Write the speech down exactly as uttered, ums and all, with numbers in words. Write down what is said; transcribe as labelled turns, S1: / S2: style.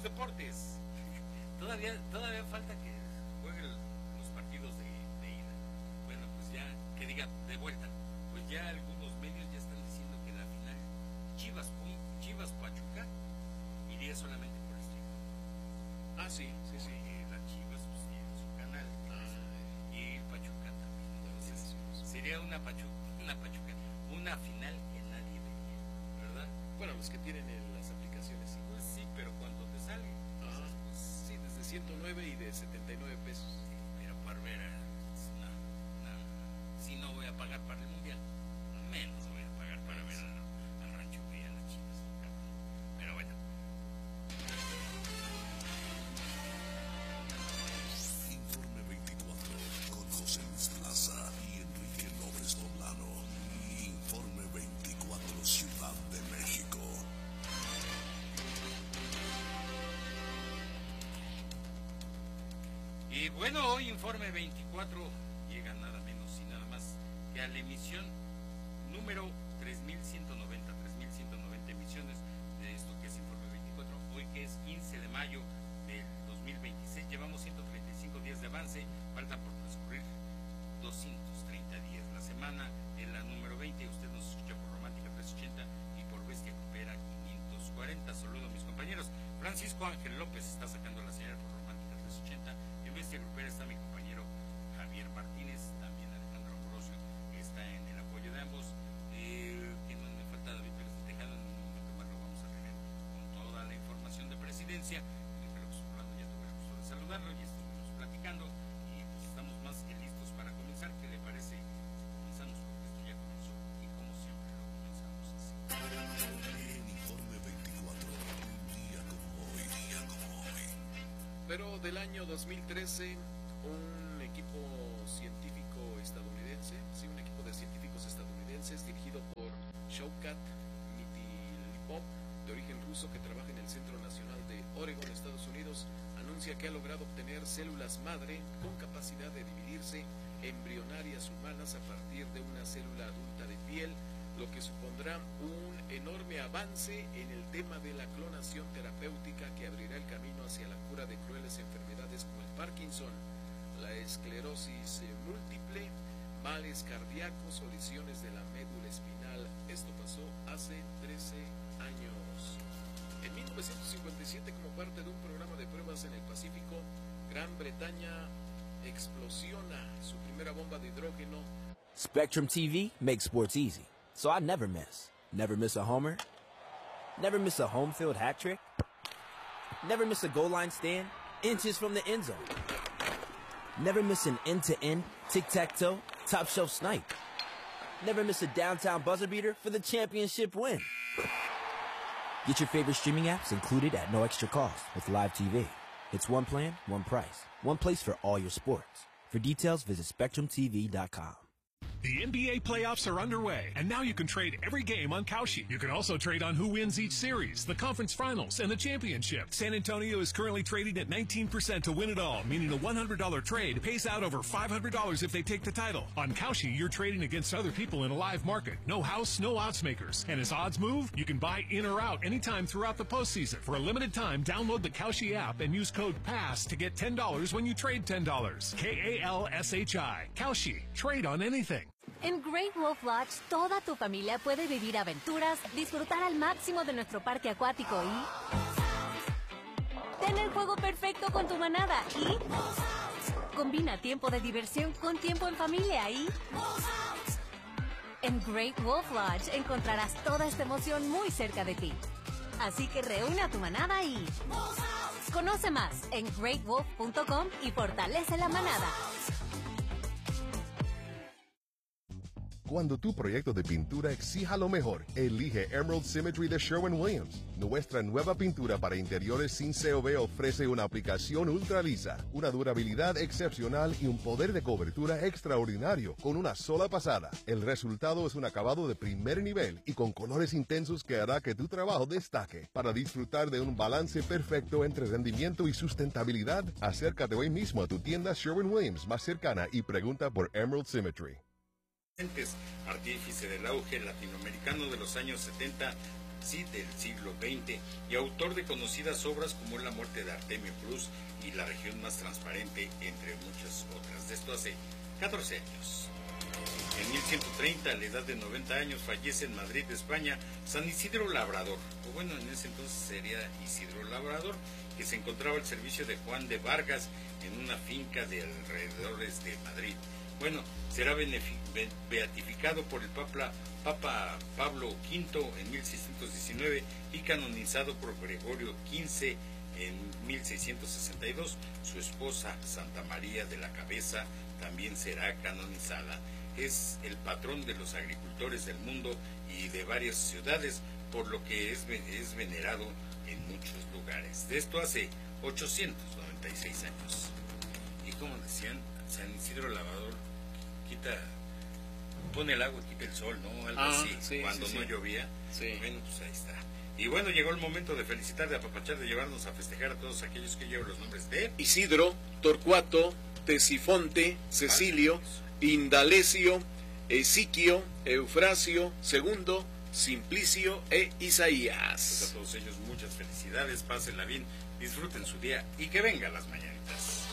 S1: deportes. Todavía, todavía falta que jueguen los partidos de, de ida. Bueno, pues ya, que diga de vuelta. Pues ya algunos medios ya están diciendo que la final Chivas, Chivas Pachuca iría solamente por stream.
S2: Ah, sí, sí, sí.
S1: Porque la Chivas pues tiene su canal. Ah. Y Pachuca también. Entonces, sería una Pachuca, una Pachuca, una final que nadie vería, ¿verdad?
S2: Bueno, los que tienen el, las aplicaciones sí.
S1: Pues sí, pero cuando te sale.
S2: Ah, pues, sí, desde ciento nueve y de setenta y nueve pesos.
S1: Sí, pero por ver, no, no. Si no voy a pagar para el mundial, menos voy a pagar para ver al, al Rancho y a las Chivas. Pero bueno.
S3: Informe veinticuatro con José Luis Plaza y Enrique López Poblano. Informe veinticuatro, Ciudad de México.
S1: Y bueno, hoy Informe veinticuatro llega nada menos y nada más que a la emisión número tres mil ciento noventa, tres mil ciento noventa emisiones de esto que es Informe veinticuatro. Hoy que es quince de mayo del dos mil veintiséis, llevamos ciento treinta y cinco días de avance, faltan por transcurrir doscientos treinta días. La semana en la número veinte, usted nos escucha por Romántica trescientos ochenta y por Bestia Grupera quinientos cuarenta. Saludo a mis compañeros. Francisco Ángel López está sacando la señal por Romántica trescientos ochenta. En Bestia Grupera está mi compañero Javier Martínez, también Alejandro Ambrosio está en el apoyo de ambos. Eh, que no me falta David Pérez de Tejada, en un momento más lo vamos a tener con toda la información de presidencia. Pero pues, hablando, ya tuve el gusto de saludarlo y estuvimos platicando y pues estamos más que listos para comenzar. ¿Qué le parece? Comenzamos porque esto ya comenzó y como siempre lo comenzamos así.
S3: En Informe veinticuatro, un día como hoy, día como hoy.
S2: Pero del año dos mil trece, un equipo científico estadounidense, sí, un equipo de científicos estadounidenses dirigido por Shaukat Mitilipov, de origen ruso, que trabaja en el Centro Nacional de Oregon, Estados Unidos, anuncia que ha logrado obtener células madre con capacidad de dividirse embrionarias humanas a partir de una célula adulta de piel, lo que supondrá un enorme avance en el tema de la clonación terapéutica que abrirá el camino hacia la cura de crueles enfermedades como el Parkinson, la esclerosis múltiple, males cardíacos o lesiones de la médula espinal. Esto pasó hace trece años. En mil novecientos cincuenta y siete, como parte de un programa de pruebas en el Pacífico, Gran Bretaña explosiona su primera bomba de hidrógeno.
S4: Spectrum T V makes sports easy, so I never miss. Never miss a homer. Never miss a home field hat trick. Never miss a goal line stand inches from the end zone. Never miss an end-to-end, tic-tac-toe, top-shelf snipe. Never miss a downtown buzzer beater for the championship win. Get your favorite streaming apps included at no extra cost with Live T V. It's one plan, one price, one place for all your sports. For details, visit spectrum t v dot com.
S5: The N B A playoffs are underway, and now you can trade every game on Kalshi. You can also trade on who wins each series, the conference finals, and the championship. San Antonio is currently trading at nineteen percent to win it all, meaning a one hundred dollar trade pays out over five hundred dollars if they take the title. On Kalshi, you're trading against other people in a live market. No house, no odds makers. And as odds move, you can buy in or out anytime throughout the postseason. For a limited time, download the Kalshi app and use code PASS to get ten dollars when you trade ten dollars. K A L S H I. Kalshi. Trade on anything.
S6: En Great Wolf Lodge, toda tu familia puede vivir aventuras, disfrutar al máximo de nuestro parque acuático y tener juego perfecto con tu manada y combina tiempo de diversión con tiempo en familia y en Great Wolf Lodge encontrarás toda esta emoción muy cerca de ti. Así que reúne a tu manada y conoce más en great wolf punto com y fortalece la manada.
S7: Cuando tu proyecto de pintura exija lo mejor, elige Emerald Symmetry de Sherwin-Williams. Nuestra nueva pintura para interiores sin C O V ofrece una aplicación ultra lisa, una durabilidad excepcional y un poder de cobertura extraordinario con una sola pasada. El resultado es un acabado de primer nivel y con colores intensos que hará que tu trabajo destaque. Para disfrutar de un balance perfecto entre rendimiento y sustentabilidad, acércate hoy mismo a tu tienda Sherwin-Williams más cercana y pregunta por Emerald Symmetry.
S1: Artífice del auge latinoamericano de los años setenta, sí, del siglo veinte, y autor de conocidas obras como La muerte de Artemio Cruz y La región más transparente, entre muchas otras. De esto hace catorce años. En mil ciento treinta, a la edad de noventa años, fallece en Madrid, España, San Isidro Labrador, o bueno, en ese entonces sería Isidro Labrador, que se encontraba al servicio de Juan de Vargas en una finca de alrededores de Madrid. Bueno, será beatificado por el Papa, Papa Pablo quinto en mil seiscientos diecinueve y canonizado por Gregorio quince en mil seiscientos sesenta y dos. Su esposa, Santa María de la Cabeza, también será canonizada. Es el patrón de los agricultores del mundo y de varias ciudades, por lo que es, es venerado en muchos lugares. De esto hace ochocientos noventa y seis años. Y como decían, San Isidro Labrador quita, pone el agua y quita el sol, ¿no? Algo
S2: ah,
S1: así,
S2: sí,
S1: cuando
S2: sí,
S1: no
S2: sí.
S1: llovía.
S2: Sí.
S1: Bueno, pues ahí está. Y bueno, llegó el momento de felicitar, de apapachar, de llevarnos a festejar a todos aquellos que llevan los nombres de
S2: Isidro, Torcuato, Tesifonte, Cecilio, Indalecio, Esiquio, Eufrasio, Segundo, Simplicio e Isaías.
S1: Pues a todos ellos muchas felicidades, pásenla bien, disfruten su día y que vengan las mañanitas.